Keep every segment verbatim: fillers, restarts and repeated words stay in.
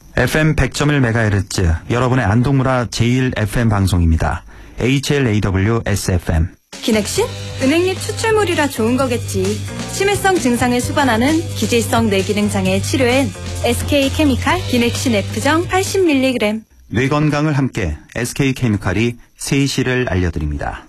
에프엠 백 점 일 메가헤르츠 여러분의 안동문화 제일 에프엠 방송입니다. 에이치엘에이더블유 에스에프엠. 기넥신? 은행잎 추출물이라 좋은 거겠지. 치매성 증상을 수반하는 기질성 뇌기능장애 치료엔 에스케이케미칼 기넥신 F정 팔십 밀리그램. 뇌 건강을 함께 에스케이케미칼이 세시를 알려드립니다.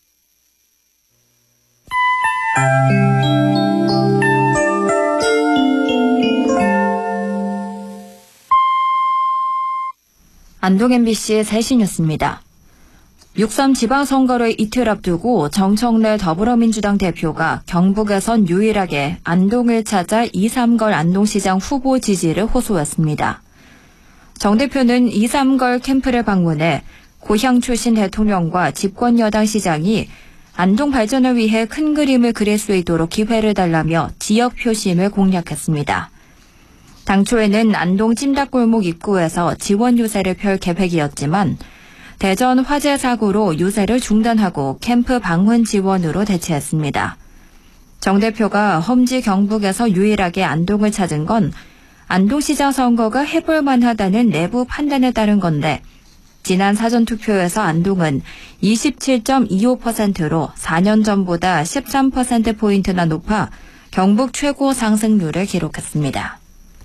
안동 엠비씨 세시 뉴스입니다. 육 삼 지방선거를 이틀 앞두고 정청래 더불어민주당 대표가 경북에선 유일하게 안동을 찾아 이삼걸 안동시장 후보 지지를 호소했습니다. 정 대표는 이삼걸 캠프를 방문해 고향 출신 대통령과 집권 여당 시장이 안동 발전을 위해 큰 그림을 그릴 수 있도록 기회를 달라며 지역 표심을 공략했습니다. 당초에는 안동 찜닭골목 입구에서 지원 유세를 펼 계획이었지만 대전 화재 사고로 유세를 중단하고 캠프 방문 지원으로 대체했습니다. 정 대표가 험지 경북에서 유일하게 안동을 찾은 건 안동시장 선거가 해볼 만하다는 내부 판단에 따른 건데 지난 사전투표에서 안동은 이십칠 점 이오 퍼센트로 사 년 전보다 십삼 퍼센트포인트나 높아 경북 최고 상승률을 기록했습니다.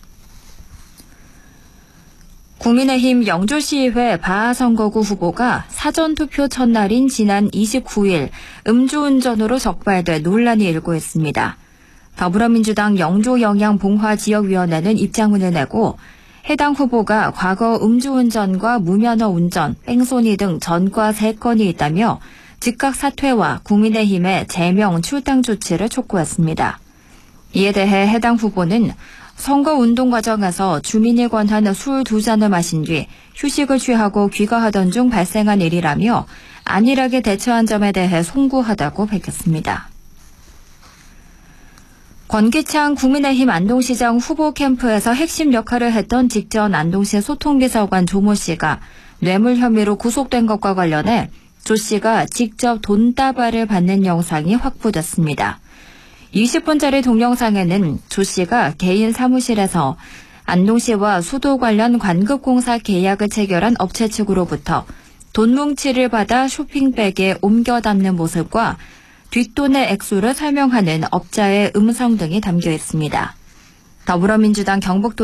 국민의힘 영주시의회 바하선거구 후보가 사전투표 첫날인 지난 이십구일 음주운전으로 적발돼 논란이 일고 있습니다. 더불어민주당 영주영양봉화지역위원회는 입장문을 내고 해당 후보가 과거 음주운전과 무면허 운전, 뺑소니 등 전과 세 건이 있다며 즉각 사퇴와 국민의힘의 제명 출당 조치를 촉구했습니다. 이에 대해 해당 후보는 선거운동 과정에서 주민이 권한 술 두 잔을 마신 뒤 휴식을 취하고 귀가하던 중 발생한 일이라며 안일하게 대처한 점에 대해 송구하다고 밝혔습니다. 권기창 국민의힘 안동시장 후보 캠프에서 핵심 역할을 했던 직전 안동시 소통비서관 조모 씨가 뇌물 혐의로 구속된 것과 관련해 조 씨가 직접 돈다발을 받는 영상이 확보됐습니다. 이십 분짜리 동영상에는 조 씨가 개인 사무실에서 안동시와 수도 관련 관급공사 계약을 체결한 업체 측으로부터 돈 뭉치를 받아 쇼핑백에 옮겨 담는 모습과 뒷돈의 액수를 설명하는 업자의 음성 등이 담겨 있습니다. 더불어민주당 경북도